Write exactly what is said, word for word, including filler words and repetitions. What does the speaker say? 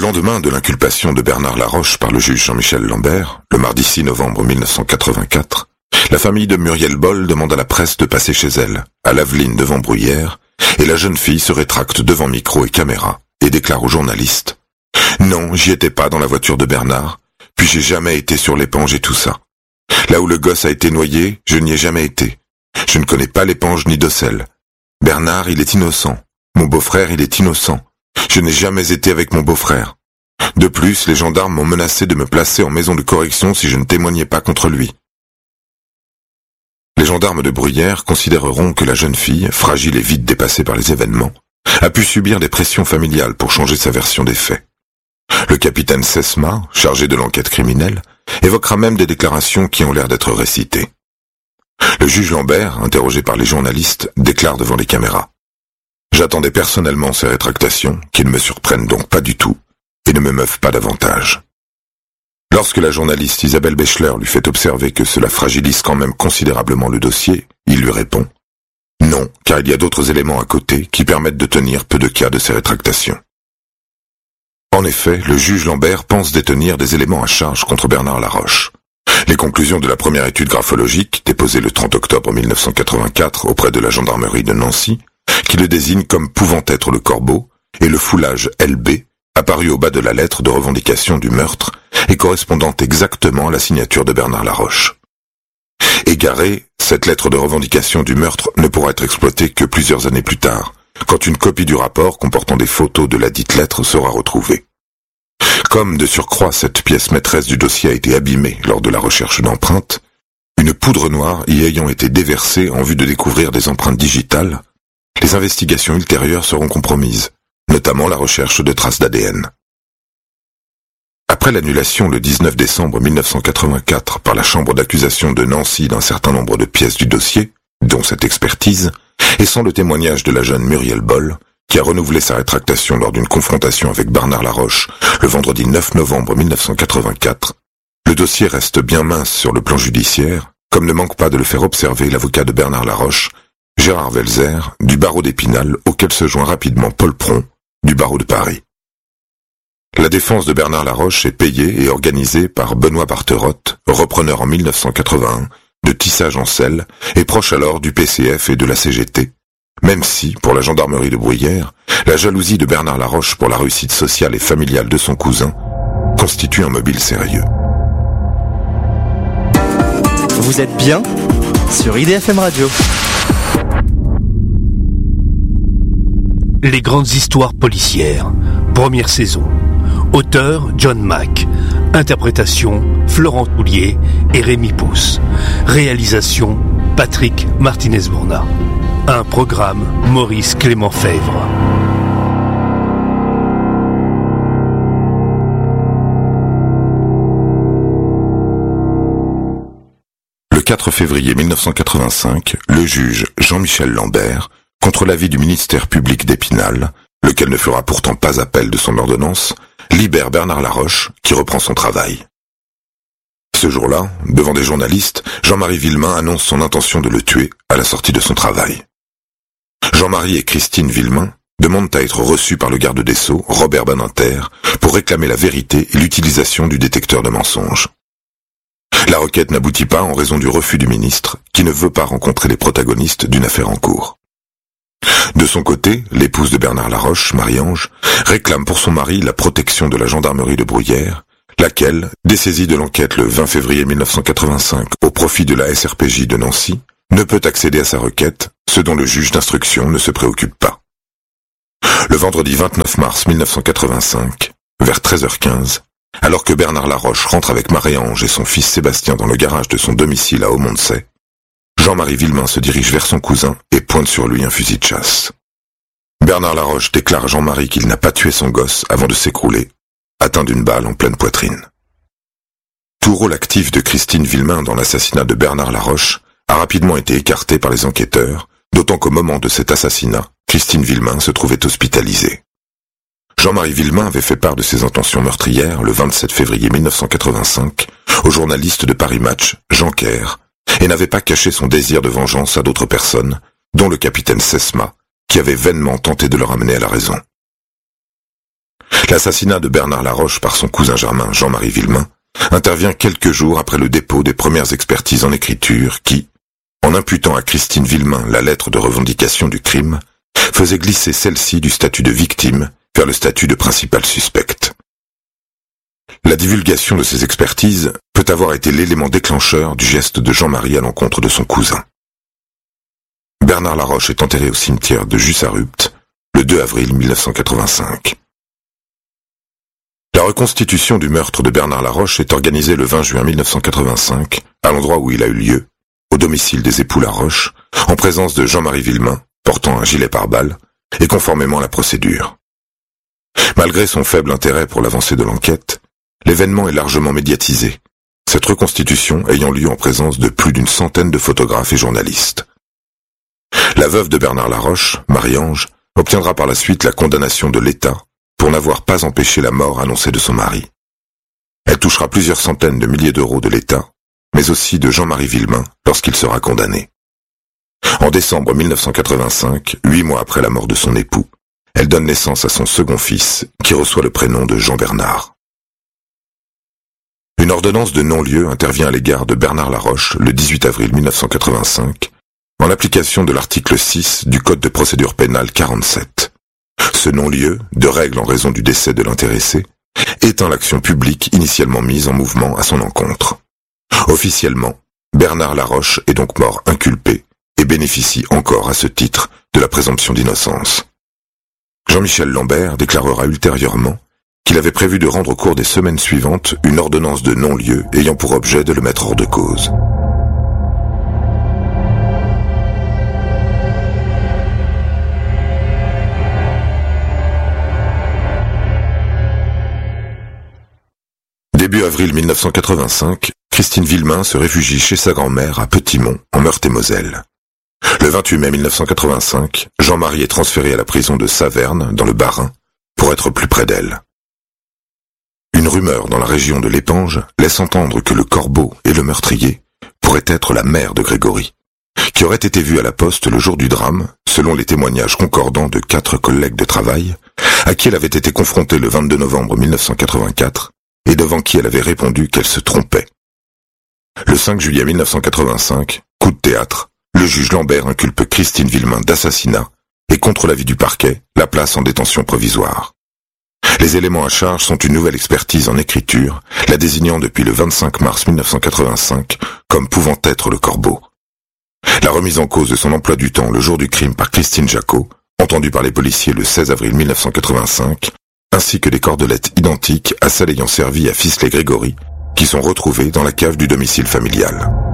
lendemain de l'inculpation de Bernard Laroche par le juge Jean-Michel Lambert, le mardi six novembre mille neuf cent quatre-vingt-quatre, la famille de Muriel Boll demande à la presse de passer chez elle, à l'Aveline devant Bruyères, et la jeune fille se rétracte devant micro et caméra et déclare aux journalistes « Non, j'y étais pas dans la voiture de Bernard, puis j'ai jamais été sur l'éponge et tout ça. Là où le gosse a été noyé, je n'y ai jamais été. Je ne connais pas l'éponge ni d'Ossel. Bernard, il est innocent. Mon beau-frère, il est innocent. Je n'ai jamais été avec mon beau-frère. De plus, les gendarmes m'ont menacé de me placer en maison de correction si je ne témoignais pas contre lui. » Les gendarmes de Bruyères considéreront que la jeune fille, fragile et vite dépassée par les événements, a pu subir des pressions familiales pour changer sa version des faits. Le capitaine Sesma, chargé de l'enquête criminelle, évoquera même des déclarations qui ont l'air d'être récitées. Le juge Lambert, interrogé par les journalistes, déclare devant les caméras « J'attendais personnellement ces rétractations, qui ne me surprennent donc pas du tout, et ne me meuvent pas davantage. » Lorsque la journaliste Isabelle Bechler lui fait observer que cela fragilise quand même considérablement le dossier, il lui répond « Non, car il y a d'autres éléments à côté qui permettent de tenir peu de cas de ces rétractations. » En effet, le juge Lambert pense détenir des éléments à charge contre Bernard Laroche. Les conclusions de la première étude graphologique, déposée le trente octobre mille neuf cent quatre-vingt-quatre auprès de la gendarmerie de Nancy, qui le désigne comme pouvant être le corbeau, et le foulage L B, apparu au bas de la lettre de revendication du meurtre et correspondant exactement à la signature de Bernard Laroche. Égarée, cette lettre de revendication du meurtre ne pourra être exploitée que plusieurs années plus tard, quand une copie du rapport comportant des photos de la dite lettre sera retrouvée. Comme de surcroît cette pièce maîtresse du dossier a été abîmée lors de la recherche d'empreintes, une poudre noire y ayant été déversée en vue de découvrir des empreintes digitales, les investigations ultérieures seront compromises, notamment la recherche de traces d'A D N. Après l'annulation le dix-neuf décembre mille neuf cent quatre-vingt-quatre par la chambre d'accusation de Nancy d'un certain nombre de pièces du dossier, dont cette expertise, et sans le témoignage de la jeune Muriel Boll, qui a renouvelé sa rétractation lors d'une confrontation avec Bernard Laroche le vendredi neuf novembre mille neuf cent quatre-vingt-quatre, le dossier reste bien mince sur le plan judiciaire, comme ne manque pas de le faire observer l'avocat de Bernard Laroche, Gérard Welzer, du barreau d'Épinal, auquel se joint rapidement Paul Pron, du barreau de Paris. La défense de Bernard Laroche est payée et organisée par Benoît Barterotte, repreneur en mille neuf cent quatre-vingt-un de Tissage en Selle et proche alors du P C F et de la C G T, même si, pour la gendarmerie de Bruyères, la jalousie de Bernard Laroche pour la réussite sociale et familiale de son cousin constitue un mobile sérieux. Vous êtes bien sur I D F M Radio. Les grandes histoires policières, première saison. Auteur John Mack. Interprétation Florent Toulier et Rémi Pousse. Réalisation Patrick Martinez-Bourna. Un programme Maurice Clément Fèvre. Le quatre février mille neuf cent quatre-vingt-cinq, le juge Jean-Michel Lambert, contre l'avis du ministère public d'Épinal, lequel ne fera pourtant pas appel de son ordonnance, libère Bernard Laroche, qui reprend son travail. Ce jour-là, devant des journalistes, Jean-Marie Villemain annonce son intention de le tuer à la sortie de son travail. Jean-Marie et Christine Villemain demandent à être reçus par le garde des Sceaux, Robert Badinter, pour réclamer la vérité et l'utilisation du détecteur de mensonges. La requête n'aboutit pas en raison du refus du ministre, qui ne veut pas rencontrer les protagonistes d'une affaire en cours. De son côté, l'épouse de Bernard Laroche, Marie-Ange, réclame pour son mari la protection de la gendarmerie de Bruyères, laquelle, dessaisie de l'enquête le vingt février mille neuf cent quatre-vingt-cinq au profit de la S R P J de Nancy, ne peut accéder à sa requête, ce dont le juge d'instruction ne se préoccupe pas. Le vendredi vingt-neuf mars mille neuf cent quatre-vingt-cinq, vers treize heures quinze, alors que Bernard Laroche rentre avec Marie-Ange et son fils Sébastien dans le garage de son domicile à Aumondsey, Jean-Marie Villemain se dirige vers son cousin et pointe sur lui un fusil de chasse. Bernard Laroche déclare à Jean-Marie qu'il n'a pas tué son gosse avant de s'écrouler, atteint d'une balle en pleine poitrine. Tout rôle actif de Christine Villemain dans l'assassinat de Bernard Laroche a rapidement été écarté par les enquêteurs, d'autant qu'au moment de cet assassinat, Christine Villemain se trouvait hospitalisée. Jean-Marie Villemain avait fait part de ses intentions meurtrières le vingt-sept février mille neuf cent quatre-vingt-cinq au journaliste de Paris Match, Jean Kerr, et n'avait pas caché son désir de vengeance à d'autres personnes, dont le capitaine Sesma, qui avait vainement tenté de le ramener à la raison. L'assassinat de Bernard Laroche par son cousin germain Jean-Marie Villemain intervient quelques jours après le dépôt des premières expertises en écriture qui, en imputant à Christine Villemain la lettre de revendication du crime, faisait glisser celle-ci du statut de victime vers le statut de principale suspecte. La divulgation de ces expertises peut avoir été l'élément déclencheur du geste de Jean-Marie à l'encontre de son cousin. Bernard Laroche est enterré au cimetière de Jussarrupt le deux avril mille neuf cent quatre-vingt-cinq. La reconstitution du meurtre de Bernard Laroche est organisée le vingt juin mille neuf cent quatre-vingt-cinq, à l'endroit où il a eu lieu, au domicile des époux Laroche, en présence de Jean-Marie Villemain, portant un gilet pare-balles, et conformément à la procédure. Malgré son faible intérêt pour l'avancée de l'enquête, l'événement est largement médiatisé, cette reconstitution ayant lieu en présence de plus d'une centaine de photographes et journalistes. La veuve de Bernard Laroche, Marie-Ange, obtiendra par la suite la condamnation de l'État pour n'avoir pas empêché la mort annoncée de son mari. Elle touchera plusieurs centaines de milliers d'euros de l'État, mais aussi de Jean-Marie Villemain lorsqu'il sera condamné. En décembre mille neuf cent quatre-vingt-cinq, huit mois après la mort de son époux, elle donne naissance à son second fils, qui reçoit le prénom de Jean-Bernard. Une ordonnance de non-lieu intervient à l'égard de Bernard Laroche le dix-huit avril mille neuf cent quatre-vingt-cinq, en application de l'article six du Code de procédure pénale quarante-sept. Ce non-lieu, de règle en raison du décès de l'intéressé, éteint l'action publique initialement mise en mouvement à son encontre. Officiellement, Bernard Laroche est donc mort inculpé et bénéficie encore à ce titre de la présomption d'innocence. Jean-Michel Lambert déclarera ultérieurement qu'il avait prévu de rendre au cours des semaines suivantes une ordonnance de non-lieu ayant pour objet de le mettre hors de cause. Début avril mille neuf cent quatre-vingt-cinq, Christine Villemain se réfugie chez sa grand-mère à Petit-Mont, en Meurthe-et-Moselle. Le vingt-huit mai mille neuf cent quatre-vingt-cinq, Jean-Marie est transféré à la prison de Saverne, dans le Bas-Rhin, pour être plus près d'elle. Une rumeur dans la région de l'Épange laisse entendre que le corbeau et le meurtrier pourraient être la mère de Grégory, qui aurait été vue à la poste le jour du drame, selon les témoignages concordants de quatre collègues de travail, à qui elle avait été confrontée le vingt-deux novembre mille neuf cent quatre-vingt-quatre, et devant qui elle avait répondu qu'elle se trompait. Le cinq juillet mille neuf cent quatre-vingt-cinq, coup de théâtre, le juge Lambert inculpe Christine Villemain d'assassinat et, contre l'avis du parquet, la place en détention provisoire. Les éléments à charge sont une nouvelle expertise en écriture, la désignant depuis le vingt-cinq mars mille neuf cent quatre-vingt-cinq comme pouvant être le corbeau. La remise en cause de son emploi du temps le jour du crime par Christine Jacot, entendue par les policiers le seize avril mille neuf cent quatre-vingt-cinq, ainsi que des cordelettes identiques à celles ayant servi à ficeler Grégory, qui sont retrouvées dans la cave du domicile familial.